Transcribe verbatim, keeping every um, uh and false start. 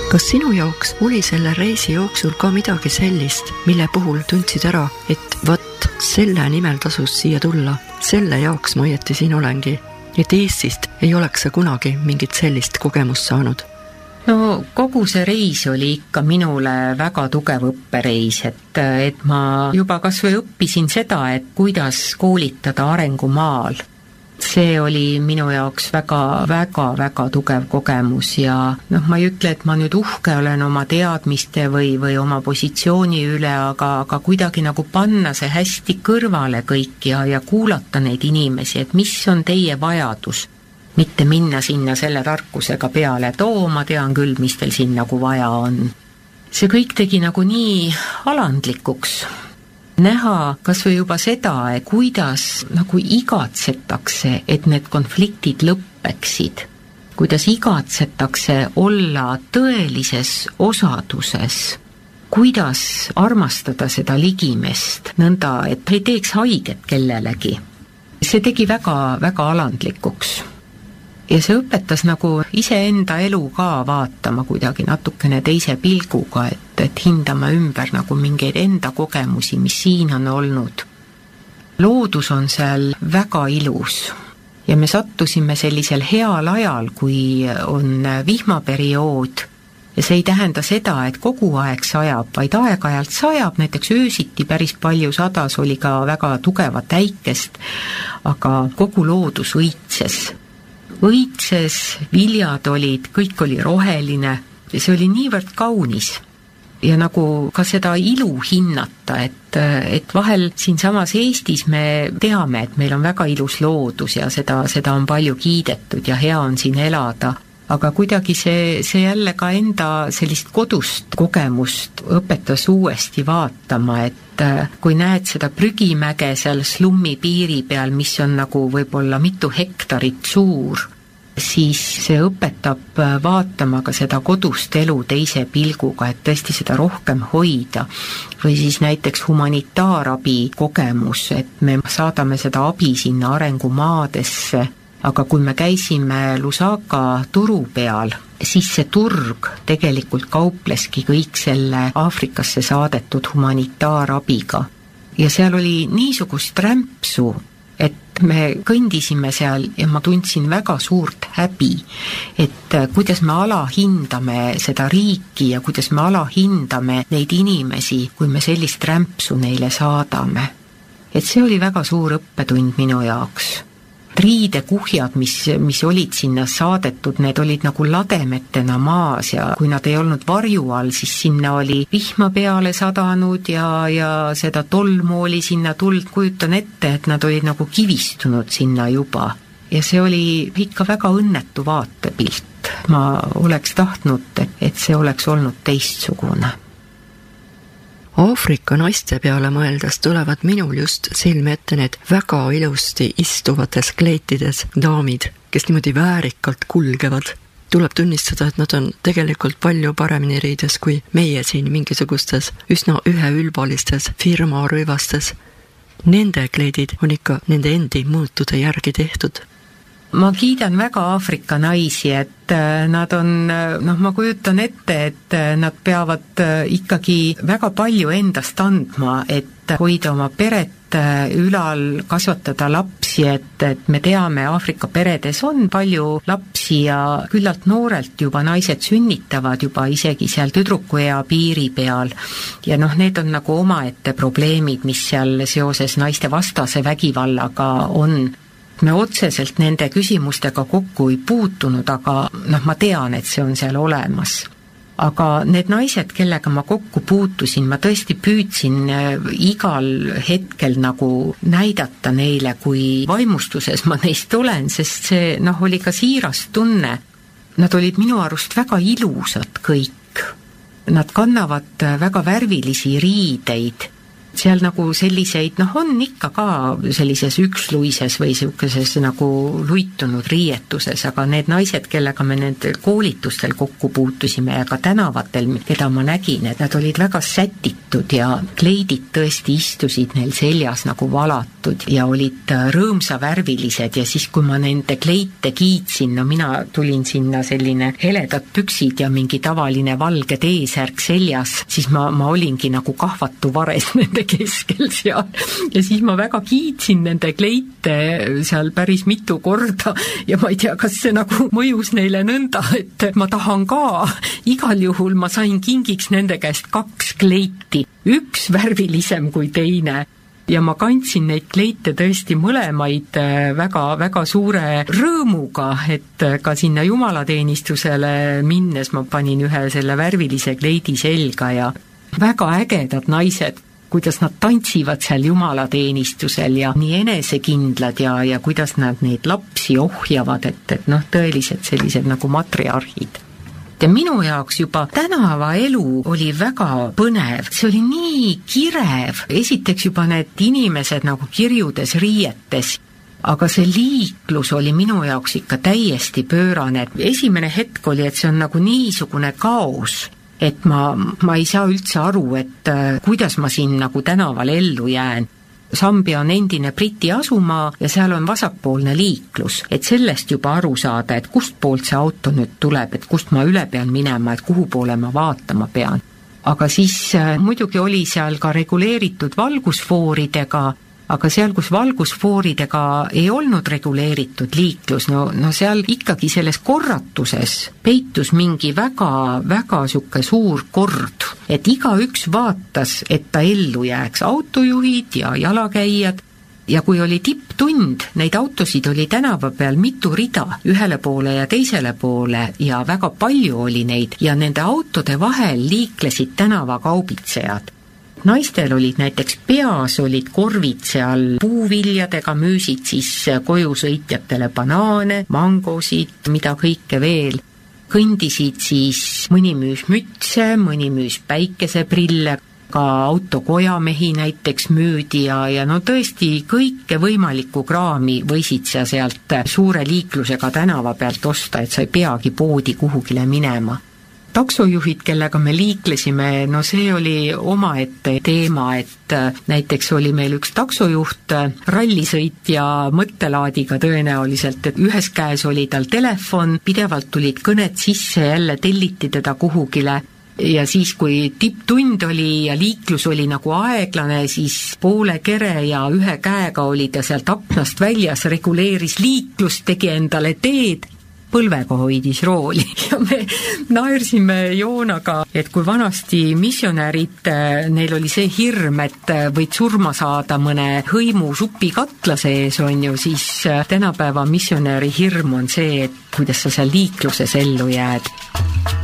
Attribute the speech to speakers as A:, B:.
A: Kas sinu jaoks oli selle reisi jooksul ka midagi sellist, mille puhul tundsid ära, et võt, selle nimel tasus siia tulla, selle jaoks ma õieti siin olengi, et Eestist ei oleks sa kunagi mingit sellist kogemust saanud?
B: No kogu see reis oli ikka minule väga tugev õppereis, et, et ma juba kas või õppisin seda, et kuidas koolitada arengumaal. See oli minu jaoks väga, väga, väga tugev kogemus ja noh, ma ei ütle, et ma nüüd uhke olen oma teadmiste või, või oma positsiooni üle, aga, aga kuidagi nagu panna see hästi kõrvale kõik ja, ja kuulata neid inimesi, et mis on teie vajadus. Mitte minna sinna selle tarkusega peale, et oo, ma tean küll, mis teil siin nagu vaja on. See kõik tegi nagu nii alandlikuks. Näha kas või juba seda, et kuidas nagu igatsetakse, et need konfliktid lõppeksid. Kuidas igatsetakse olla tõelises osaduses. Kuidas armastada seda ligimest, nõnda, et ei teeks haiget kellelegi. See tegi väga, väga alandlikuks. Ja see õpetas nagu iseenda elu ka vaatama kuidagi natukene teise pilguga, et, et hindama ümber nagu mingeid enda kogemusi, mis siin on olnud. Loodus on seal väga ilus ja me sattusime sellisel heal ajal, kui on vihmaperiood ja see ei tähenda seda, et kogu aeg sajab, vaid aeg-ajalt sajab, näiteks öösiti päris palju sadas, oli ka väga tugevat äikest, aga kogu loodus õitses. Õitses, viljad olid, kõik oli roheline ja see oli niivõrd kaunis. Ja nagu ka seda ilu hinnata, et, et vahel siin samas Eestis me teame, et meil on väga ilus loodus ja seda, seda on palju kiidetud ja hea on siin elada. Aga kuidagi see, see jälle ka enda sellist kodust kogemust õpetas uuesti vaatama, et kui näed seda prügimäge seal slummi piiri peal, mis on nagu võib-olla mitu hektarit suur, siis see õpetab vaatama ka seda kodust elu teise pilguga, et tõesti seda rohkem hoida. Või siis näiteks humanitaarabi kogemus, et me saadame seda abi sinna arengumaadesse, aga kui me käisime Lusaka turu peal, siis see turg tegelikult kaupleski kõik selle Aafrikasse saadetud humanitaarabiga. Ja seal oli niisugust rämpsu, et me kõndisime seal ja ma tundsin väga suurt häbi, et kuidas me alahindame seda riiki ja kuidas me alahindame neid inimesi, kui me sellist rämpsu neile saadame. Et see oli väga suur õppetund minu jaoks. Riidekuhjad, mis, mis olid sinna saadetud, need olid nagu lademetena maas ja kui nad ei olnud varju all, siis sinna oli vihma peale sadanud ja, ja seda tolmu oli sinna tuld, kujutan ette, et nad olid nagu kivistunud sinna juba. Ja see oli ikka väga õnnetu vaatepilt. Ma oleks tahtnud, et see oleks olnud teistsugune.
A: Aafrika naiste peale mõeldes tulevad minul just silme ette need väga ilusti istuvates kleetides daamid, kes niimoodi väärikalt kulgevad. Tuleb tunnistada, et nad on tegelikult palju paremini riides kui meie siin mingisugustes üsna üheülbalistes firmarõivastes. Nende kleedid on ikka nende endi muutude järgi tehtud.
B: Ma kiidan väga Aafrika naisi, et nad on, noh, ma kujutan ette, et nad peavad ikkagi väga palju endast andma, et hoida oma peret ülal, kasvatada lapsi, et, et me teame, Aafrika peredes on palju lapsi ja küllalt noorelt juba naised sünnitavad juba isegi seal tüdrukuea piiri peal. Ja noh, need on nagu omaette probleemid, mis seal seoses naiste vastase vägivallaga on. Me otseselt nende küsimustega kokku ei puutunud, aga noh, ma tean, et see on seal olemas. Aga need naised, kellega ma kokku puutusin, ma tõesti püüdsin igal hetkel nagu näidata neile, kui vaimustuses ma neist olen, sest see noh, oli ka siiras tunne. Nad olid minu arust väga ilusad kõik. Nad kannavad väga värvilisi riideid. Seal nagu selliseid, noh on ikka ka sellises üksluises või sellises nagu luitunud riietuses, aga need naised, kellega me nendel koolitustel kokku puutusime ja ka tänavatel, keda ma nägin, et nad olid väga sätitud. valitud ja kleidid tõesti istusid neil seljas nagu valatud ja olid rõõmsavärvilised ja siis, kui ma nende kleite kiitsin, no mina tulin sinna selline heledad püksid ja mingi tavaline valge T-särk seljas, siis ma, ma olingi nagu kahvatu vares nende keskel seal ja siis ma väga kiitsin nende kleite seal päris mitu korda ja ma ei tea, kas see nagu mõjus neile nõnda, et ma tahan ka. Igal juhul ma sain kingiks nende käest kaks kleiti, üks värvilisem kui teine. Ja ma kandsin neid kleite tõesti mõlemaid väga, väga suure rõõmuga, et ka sinna jumalateenistusele minnes ma panin ühe selle värvilise kleidi selga ja väga ägedad naised, kuidas nad tantsivad seal jumalateenistusel ja nii enesekindlad ja, ja kuidas nad neid lapsi ohjavad, et, et noh, tõelised sellised nagu matriarhid. Ja minu jaoks juba tänavaelu oli väga põnev, see oli nii kirev, esiteks juba need inimesed nagu kirjudes riietes, aga see liiklus oli minu jaoks ikka täiesti pöörane. Esimene hetk oli, et see on nagu niisugune kaos, et ma, ma ei saa üldse aru, et kuidas ma siin nagu tänaval ellu jään. Sambia on endine Briti asumaa ja seal on vasakpoolne liiklus, et sellest juba aru saada, et kust poolt see auto nüüd tuleb, et kust ma üle pean minema, et kuhu poole ma vaatama pean. Aga siis muidugi oli seal ka reguleeritud valgusfooridega, aga seal, kus valgusfooridega ei olnud reguleeritud liiklus, no, no seal ikkagi selles korratuses peitus mingi väga, väga siuke suur kord, et igaüks vaatas, et ta ellu jääks, autojuhid ja jalakäijad, ja kui oli tipptund, neid autosid oli tänava peal mitu rida, ühele poole ja teisele poole ja väga palju oli neid ja nende autode vahel liiklesid tänavakaubitsejad. Naistel olid näiteks peas olid korvid seal puuviljadega, müüsid siis koju sõitjatele banaane, mangosid, mida kõike veel. Kõndisid siis, mõni müüs mütse, mõni müüs päikeseprille, ka autokojamehi näiteks müüdi ja, ja no tõesti kõike võimalikku kraami võisid sa sealt suure liiklusega tänava pealt osta, et sa ei peagi poodi kuhugile minema. Taksojuhid, kellega me liiklesime, no see oli omaette teema, et näiteks oli meil üks taksojuht, rallisõitja mõttelaadiga tõenäoliselt, et ühes käes oli tal telefon, pidevalt tulid kõned sisse, jälle telliti teda kuhugile ja siis, kui tipptund oli ja liiklus oli nagu aeglane, siis poole kere ja ühe käega oli ta sealt aknast väljas, reguleeris liiklust, tegi endale teed, põlvega hoidis rooli ja me naersime Joonaga, et kui vanasti missionärid, neil oli see hirm, et võid surma saada mõne hõimu supikatla sees, on ju, siis tänapäeva missionäri hirm on see, et kuidas sa seal liikluses ellu jääd.